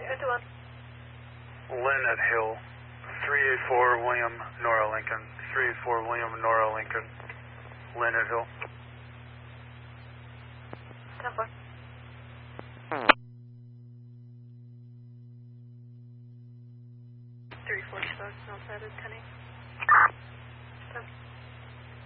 Who's the one? Lynn at Hill. 384 William Nora Lincoln. 384 William Nora Lincoln. Lynn at Hill. 10-4. 340 spots outside of 10-8. 10.